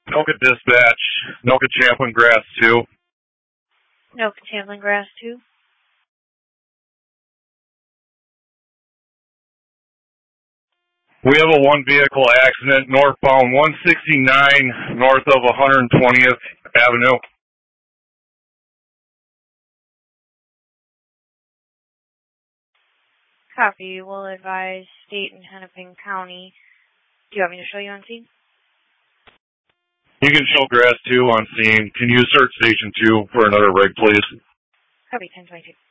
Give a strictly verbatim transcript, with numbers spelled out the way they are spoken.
Noka Dispatch, Noka Champlin Grass two. Noka Champlin Grass two. We have a one vehicle accident northbound one sixty-nine north of one hundred twentieth Avenue. Copy. We'll advise State and Hennepin County. Do you want me to show you on scene? You can show Grass two on scene. Can you search Station two for another rig, please? Copy, ten twenty-two.